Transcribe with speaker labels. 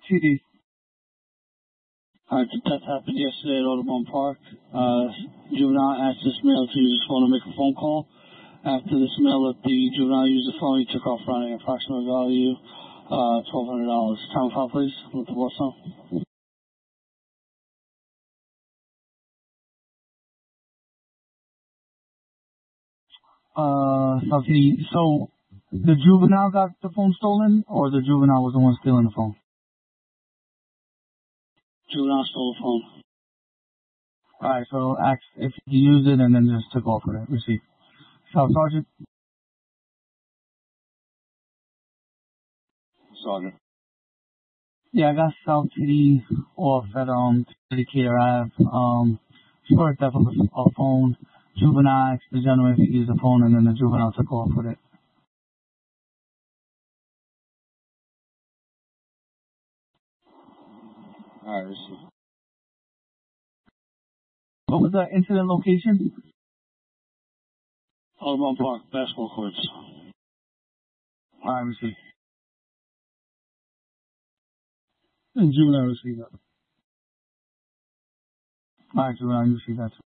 Speaker 1: TD.
Speaker 2: Alright, the death happened yesterday at Audubon Park. Juvenile asked this male to use his phone to make a phone call. After this male let the juvenile use the phone, he took off running. Approximate value, $1,200. Time file, please. Let the boss know.
Speaker 1: South TD. So, the juvenile got the phone stolen, or the juvenile was the one stealing the phone?
Speaker 2: Juvenile stole the phone.
Speaker 1: Alright, so ask if he used it and then just took off with it. Receive. Sergeant?
Speaker 2: Sergeant.
Speaker 1: Yeah, I got South TD off at Decatur Ave. Short theft of a phone. Juvenile asked the gentleman if he used the phone, and then the juvenile took off with it.
Speaker 2: Alright, receive.
Speaker 1: What was the incident location?
Speaker 2: Audubon Park, basketball courts.
Speaker 1: Alright, receive.
Speaker 3: And juvenile receive that.
Speaker 1: Alright, juvenile, you receive that.